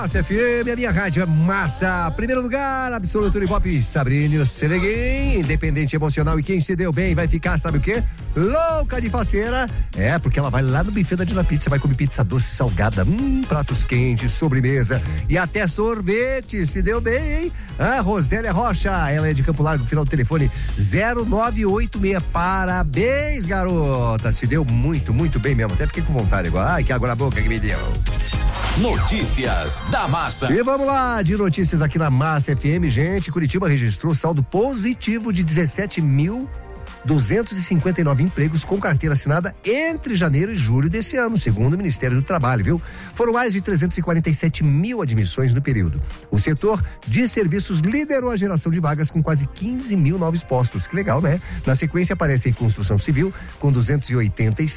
Massa FM, a minha rádio é massa. Primeiro lugar, absoluto Ibope, Sabrínio Seleguin, independente emocional, e quem se deu bem vai ficar, sabe o quê? Louca de faceira. É, porque ela vai lá no buffet da Dina Pizza, vai comer pizza doce salgada, pratos quentes, sobremesa e até sorvete. Se deu bem, hein? A Rosélia Rocha, ela é de Campo Largo, final do telefone 0986. Parabéns, garota. Se deu muito, muito bem mesmo. Até fiquei com vontade agora. Ai, que água na boca que me deu. Notícias da Massa. E vamos lá, de notícias aqui na Massa FM, gente. Curitiba registrou saldo positivo de 17.259 empregos com carteira assinada entre janeiro e julho desse ano, segundo o Ministério do Trabalho, viu? Foram mais de 347 mil admissões no período. O setor de serviços liderou a geração de vagas com quase 15 mil novos postos. Que legal, né? Na sequência aparece aí construção civil com 286